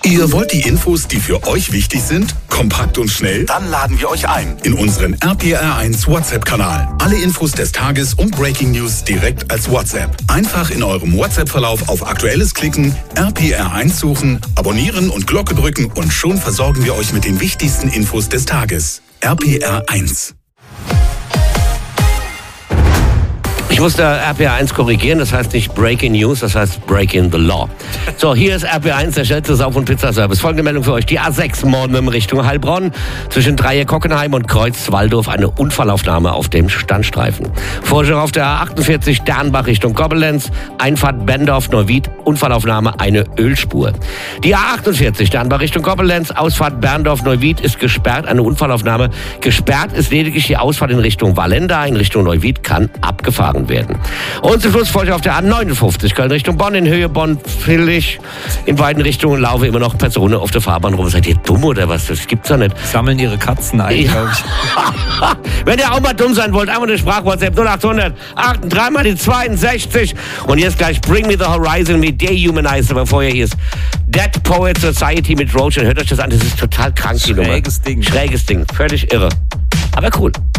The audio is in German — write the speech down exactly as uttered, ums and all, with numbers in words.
Ihr wollt die Infos, die für euch wichtig sind, kompakt und schnell? Dann laden wir euch ein in unseren R P R eins WhatsApp-Kanal. Alle Infos des Tages und Breaking News direkt als WhatsApp. Einfach in eurem WhatsApp-Verlauf auf Aktuelles klicken, R P R eins suchen, abonnieren und Glocke drücken und schon versorgen wir euch mit den wichtigsten Infos des Tages. R P R eins. Ich musste R P R eins korrigieren, das heißt nicht Breaking News, das heißt Breaking the Law. So, hier ist R P R eins, der schnellste Sauf- und Pizzaservice. Folgende Meldung für euch. Die A sechs Morgen Richtung Heilbronn. Zwischen Dreieck-Hockenheim und Kreuz-Waldorf eine Unfallaufnahme auf dem Standstreifen. Vorschau auf der A achtundvierzig Dernbach Richtung Koblenz. Einfahrt Berndorf-Neuwied. Unfallaufnahme eine Ölspur. Die A achtundvierzig Dernbach Richtung Koblenz. Ausfahrt Berndorf-Neuwied ist gesperrt. Eine Unfallaufnahme. Gesperrt ist lediglich die Ausfahrt in Richtung Wallenda. In Richtung Neuwied kann abgefahren werden. Und zum Schluss folgt auf der A neunundfünfzig Köln Richtung Bonn, in Höhe Bonn-Villig. In beiden Richtungen laufen immer noch Personen auf der Fahrbahn rum. Seid ihr dumm oder was? Das gibt's doch nicht. Sammeln ihre Katzen ein, Ja. glaube ich. Wenn ihr auch mal dumm sein wollt, einfach eine Sprach-WhatsApp null achthundert achtunddreißig mal die zweiundsechzig. Und jetzt gleich Bring Me the Horizon mit Dehumanizer, bevor ihr hier ist. Dead Poet Society mit Roach. Und hört euch das an, das ist total krank, die Nummer. Schräges Ding. Schräges Ding, völlig irre. Aber cool.